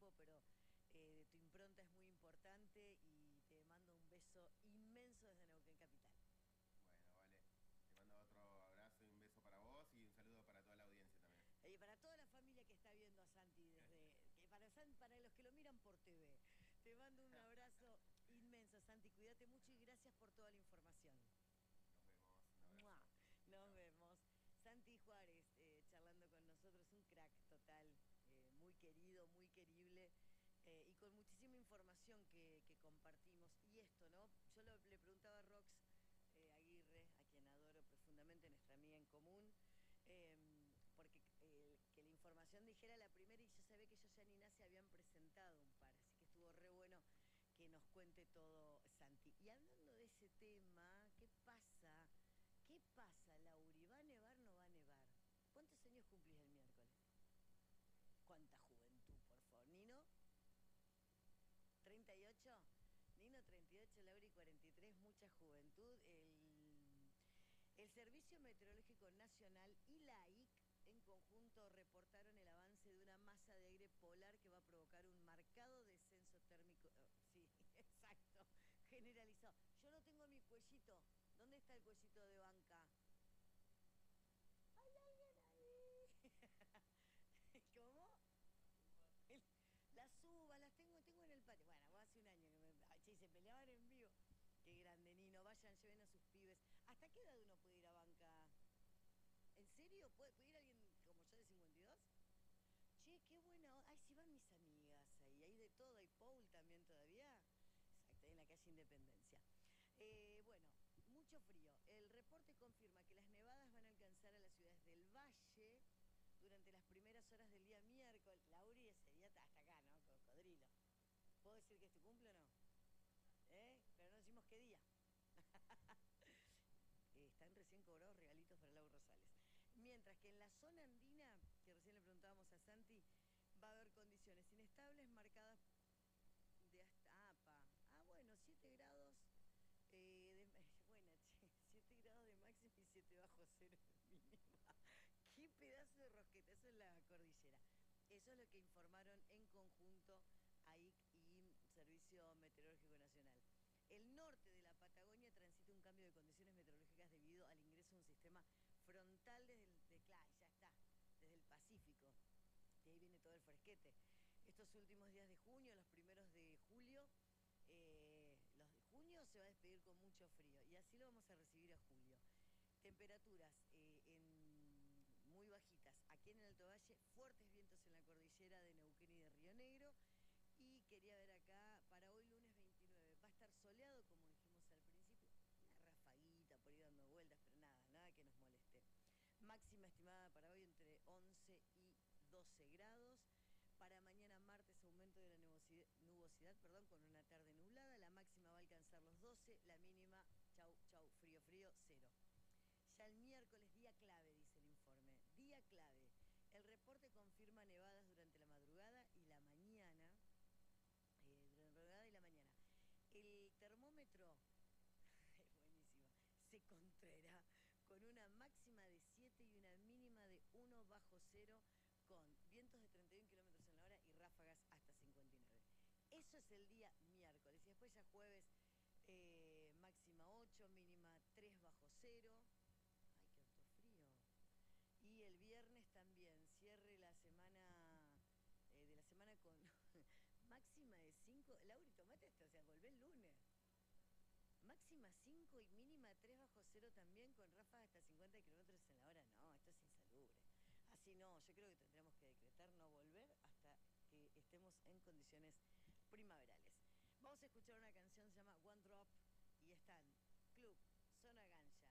tiempo, pero tu impronta es muy importante y te mando un beso inmenso desde Neuquén Capital. Bueno, vale. Te mando otro abrazo y un beso para vos y un saludo para toda la audiencia también. Y para toda la familia que está viendo a Santi para los que lo miran por TV. Te mando un abrazo inmenso, Santi. Cuídate mucho y gracias por toda la información. Nos vemos, un ¡Mua! abrazo. Chau, Nos chau. vemos. Santi Juárez, charlando con nosotros, un crack total, muy querido, muy querible. Y con muchísima información que compartimos. Y esto, ¿no? Le preguntaba a Rox Aguirre, a quien adoro profundamente, nuestra amiga en común, porque que la información dijera la primera y yo sabía que ellos ya ni nada se habían presentado un par, así que estuvo re bueno que nos cuente todo Santi. Y hablando de ese tema, ¿qué pasa? ¿Qué pasa, Lauri? ¿Va a nevar o no va a nevar? ¿Cuántos años cumplís el miércoles? ¿Cuánta juventud, por favor? ¿Nino? ¿38? Nino 38, Lauri 43, mucha juventud. El Servicio Meteorológico Nacional y la AIC en conjunto reportaron el avance de una masa de aire polar que va a provocar un marcado descenso térmico. Sí, exacto, generalizado. Yo no tengo mi cuellito. ¿Dónde está el cuellito de banca? ¿Hay alguien ahí? ¿Cómo? El- las uvas las tengo en el patio. Bueno, hace un año que che, se peleaban en vivo. Qué grande, Nino. Vayan, lleven a sus pibes. ¿Hasta qué edad uno puede ir a banca? ¿En serio? ¿Puede ir alguien como yo de 52? Che, qué buena onda. Ay, sí van mis amigas ahí. Hay de todo. Hay Paul también todavía. Exacto, en la calle Independencia. Bueno, mucho frío. El reporte confirma que las nevadas van a alcanzar a las ciudades del Valle durante las primeras horas del día miércoles. Lauri, ese día está hasta acá, ¿no? Cocodrilo. ¿Puedo decir que es tu cumple o no? Pero no decimos qué día. Están recién cobrados regalitos para Lau Rosales. Mientras que en la zona andina, que recién le preguntábamos a Santi, va a haber condiciones inestables marcadas de hasta APA. Bueno, 7 grados. Bueno, che, 7 grados de máxima y 7 bajo cero de mínima. Qué pedazo de rosqueta, eso es la cordillera. Eso es lo que informaron en conjunto AIC y Servicio Meteorológico Nacional. El norte de la Patagonia transita un cambio de condiciones meteorológicas debido al ingreso de un sistema frontal claro, ya está, desde el Pacífico. De ahí viene todo el fresquete. Estos últimos días de junio, los primeros de julio, los de junio se va a despedir con mucho frío y así lo vamos a recibir a julio. Temperaturas muy bajitas aquí en el Alto Valle, fuertes vientos en la cordillera de Neuquén y de Río Negro. Y quería ver acá, para hoy lunes 29, va a estar soleado, como dijimos al principio, una rafaguita por ahí dando vueltas, pero nada, nada que nos moleste. Máxima estimada para hoy entre 11 y 12 grados. Para mañana martes aumento de la nubosidad, con una tarde nublada. La máxima va a alcanzar los 12, la mínima, chau, chau, frío, frío, 0. Ya el miércoles, día clave, dice el informe. Día clave. El reporte confirma nevadas durante la madrugada y la mañana. Durante la madrugada y la mañana. El termómetro, es buenísima, se contraerá con una máxima de 7 y una mínima de 1 bajo cero, con vientos de 31 kilómetros en la hora y ráfagas hasta 59. Eso es el día miércoles. Y después ya jueves, máxima 8, mínima 3 bajo cero. Ay, qué harto frío. Y el viernes también, cierre la semana, de la semana con máxima de 5. Lauri, tomate esto, o sea, volvé el lunes. Máxima 5 y mínima 3 bajo cero también, con ráfagas hasta 50 kilómetros en la hora. No, esto es insalubre. Así no, yo creo que tendríamos que decretar no volver hasta que estemos en condiciones primaverales. Vamos a escuchar una canción, se llama One Drop, y están Club, Zona Ganja,